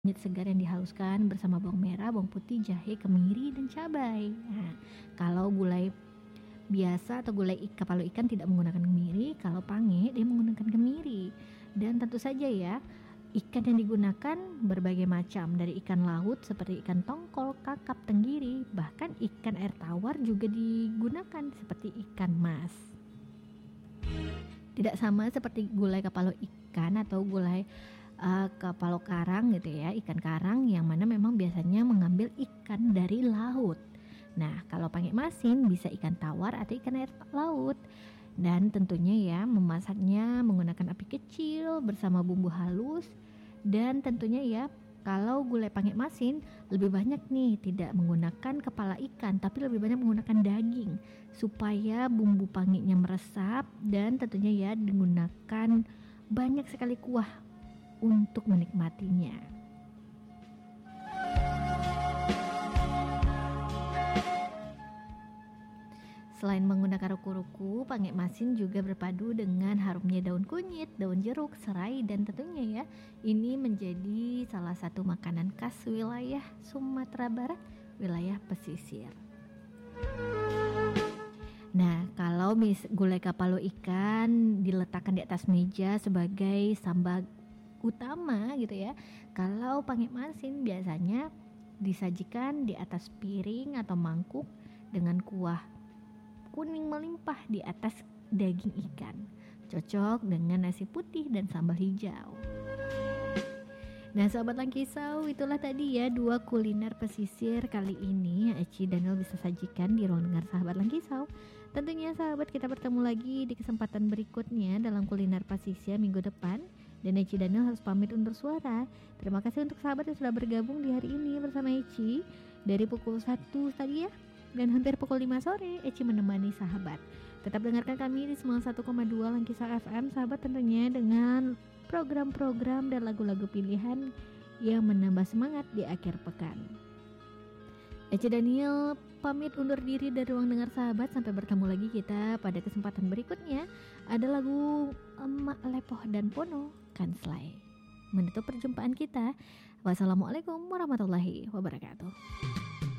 kunyit segar yang dihaluskan bersama bawang merah, bawang putih, jahe, kemiri, dan cabai. Nah, kalau gulai biasa atau gulai kepala ikan tidak menggunakan kemiri, kalau pange dia menggunakan kemiri. Dan tentu saja ya, ikan yang digunakan berbagai macam, dari ikan laut seperti ikan tongkol, kakap, tenggiri, bahkan ikan air tawar juga digunakan seperti ikan mas. Tidak sama seperti gulai kepala ikan atau gulai kepala karang gitu ya, ikan karang yang mana memang biasanya mengambil ikan dari laut. Nah, kalau pange masin bisa ikan tawar atau ikan air laut. Dan tentunya ya memasaknya menggunakan api kecil bersama bumbu halus. Dan tentunya ya kalau gulai pange masin lebih banyak nih tidak menggunakan kepala ikan, tapi lebih banyak menggunakan daging supaya bumbu pangenya meresap. Dan tentunya ya digunakan banyak sekali kuah untuk menikmatinya. Selain menggunakan ruku-ruku, pange masin juga berpadu dengan harumnya daun kunyit, daun jeruk, serai, dan tentunya ya ini menjadi salah satu makanan khas wilayah Sumatera Barat, wilayah pesisir. Nah, kalau gulai kapalo ikan diletakkan di atas meja sebagai sambal utama gitu ya. Kalau pange masin biasanya disajikan di atas piring atau mangkuk dengan kuah kuning melimpah di atas daging ikan. Cocok dengan nasi putih dan sambal hijau. Nah, sahabat Langkisau, itulah tadi ya 2 kuliner pesisir kali ini yang Eci Daniel bisa sajikan di ruang dengar sahabat Langkisau. Tentunya sahabat, kita bertemu lagi di kesempatan berikutnya dalam kuliner pesisir minggu depan. Dan Eci Daniel harus pamit undur suara. Terima kasih untuk sahabat yang sudah bergabung di hari ini bersama Eci dari pukul 1 tadi ya. Dan hampir pukul 5 sore Eci menemani sahabat. Tetap dengarkan kami di 91,2 Langkisau FM sahabat, tentunya dengan program-program dan lagu-lagu pilihan yang menambah semangat di akhir pekan. Eci Daniel pamit undur diri dari ruang dengar sahabat. Sampai bertemu lagi kita pada kesempatan berikutnya. Ada lagu Emak Lepoh dan Pono Kanslai menutup perjumpaan kita. Wassalamualaikum warahmatullahi wabarakatuh.